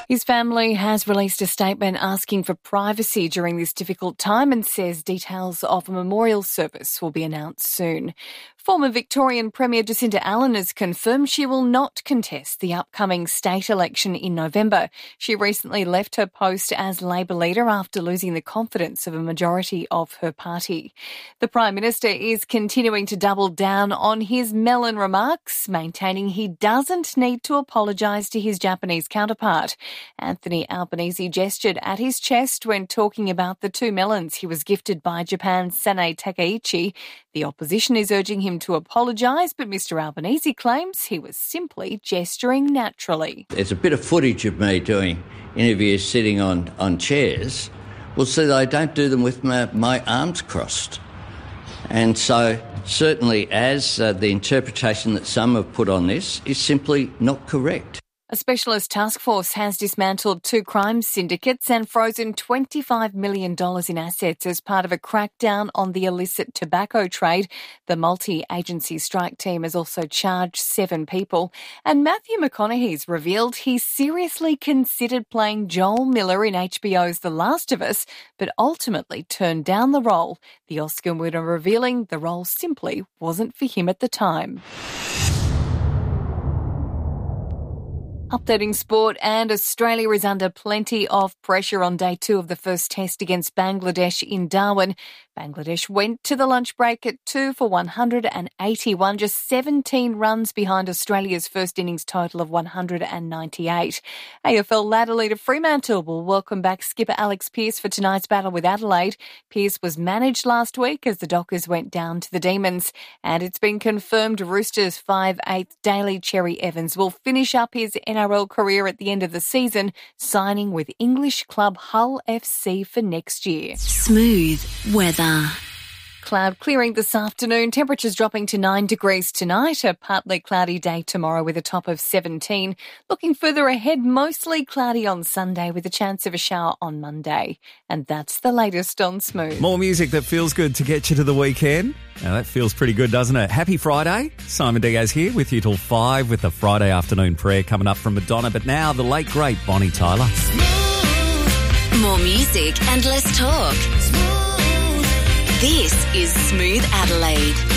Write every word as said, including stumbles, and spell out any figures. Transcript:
His family has released a statement asking for privacy during this difficult time and says details of a memorial service will be announced soon. Former Victorian Premier Jacinta Allen has confirmed she will not contest the upcoming state election in November. She recently left her post as Labor leader after losing the confidence of a majority of her party. The Prime Minister is continuing to double down on his melon remarks, maintaining he doesn't need to apologise to his Japanese counterpart. Anthony Albanese gestured at his chest when talking about the two melons he was gifted by Japan's Sanae Takaichi. The opposition is urging him to apologise, but Mr Albanese claims he was simply gesturing naturally. There's a bit of footage of me doing interviews sitting on, on chairs. Well, see, I don't do them with my, my arms crossed. And so certainly as uh, the interpretation that some have put on this is simply not correct. A specialist task force has dismantled two crime syndicates and frozen twenty-five million dollars in assets as part of a crackdown on the illicit tobacco trade. The multi-agency strike team has also charged seven people. And Matthew McConaughey's revealed he seriously considered playing Joel Miller in H B O's The Last of Us, but ultimately turned down the role. The Oscar winner revealing the role simply wasn't for him at the time. Updating sport, and Australia is under plenty of pressure on day two of the first test against Bangladesh in Darwin. Bangladesh went to the lunch break at two for one hundred eighty-one, just seventeen runs behind Australia's first innings total of one hundred ninety-eight. A F L ladder leader Fremantle will welcome back skipper Alex Pearce for tonight's battle with Adelaide. Pearce was managed last week as the Dockers went down to the Demons. And it's been confirmed Roosters five eighth Daly Cherry Evans will finish up his N R L career at the end of the season, signing with English club Hull F C for next year. Smooth weather. Cloud clearing this afternoon, temperatures dropping to nine degrees tonight, a partly cloudy day tomorrow with a top of seventeen. Looking further ahead, mostly cloudy on Sunday with a chance of a shower on Monday. And that's the latest on Smooth. More music that feels good to get you to the weekend. Now that feels pretty good, doesn't it? Happy Friday. Simon Diaz here with you till five with the Friday afternoon prayer coming up from Madonna. But now the late, great Bonnie Tyler. More music and less talk. This is Smooth Adelaide.